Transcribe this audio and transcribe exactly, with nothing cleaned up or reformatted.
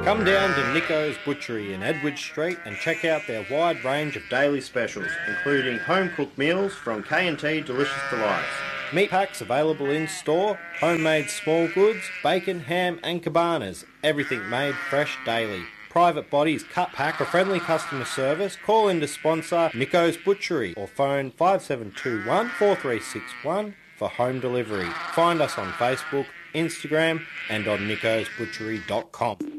Come down to Nico's Butchery in Edward Street and check out their wide range of daily specials, including home-cooked meals from K and T Delicious Delights. Meat packs available in-store, homemade small goods, bacon, ham and cabanas. Everything made fresh daily. Private bodies cut pack for friendly customer service. Call in to sponsor Nico's Butchery or phone five seven two one, four three six one for home delivery. Find us on Facebook, Instagram and on nicos butchery dot com.